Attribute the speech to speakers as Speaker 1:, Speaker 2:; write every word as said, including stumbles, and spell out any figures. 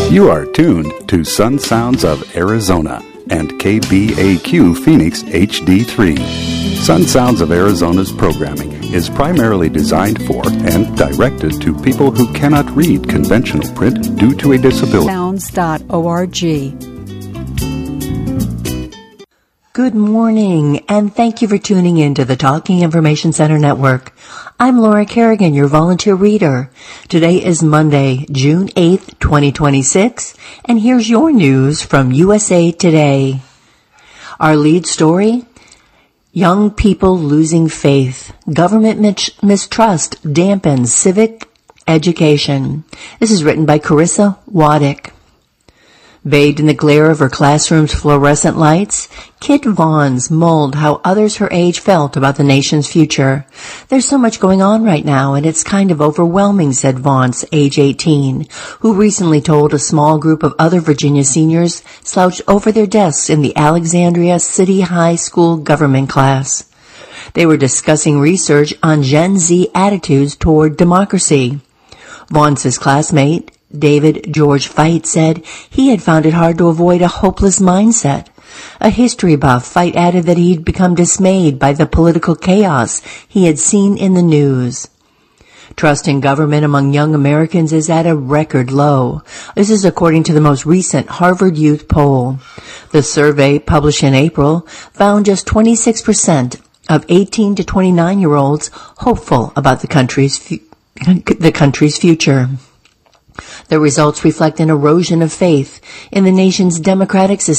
Speaker 1: You are tuned to Sun Sounds of Arizona and K B A Q Phoenix H D three. Sun Sounds of Arizona's programming is primarily designed for and directed to people who cannot read conventional print due to a disability.
Speaker 2: Sounds dot org.
Speaker 3: Good morning, and thank you for tuning in to the Talking Information Center Network. I'm Laura Kerrigan, your volunteer reader. Today is Monday, June eighth, twenty twenty-six, and here's your news from U S A Today. Our lead story: young people losing faith. Government mis- mistrust dampens civic education. This is written by Carissa Waddick. Bathed in the glare of her classroom's fluorescent lights, Kit Vaughns mulled how others her age felt about the nation's future. There's so much going on right now, and it's kind of overwhelming, said Vaughns, age eighteen, who recently told a small group of other Virginia seniors slouched over their desks in the Alexandria City High School government class. They were discussing research on Gen Z attitudes toward democracy. Vaughns' classmate, David George Fite, said he had found it hard to avoid a hopeless mindset. A history buff, Fite added that he'd become dismayed by the political chaos he had seen in the news. Trust in government among young Americans is at a record low. This is according to the most recent Harvard Youth poll. The survey, published in April, found just twenty-six percent of eighteen to twenty-nine-year-olds hopeful about the country's fu- the country's future. The results reflect an erosion of faith in the nation's democratic system